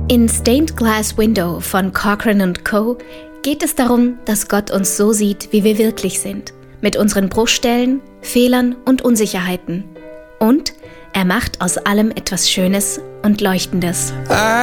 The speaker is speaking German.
In Stained Glass Window von Cochran & Co. geht es darum, dass Gott uns so sieht, wie wir wirklich sind, mit unseren Bruchstellen, Fehlern und Unsicherheiten. Und er macht aus allem etwas Schönes und Leuchtendes.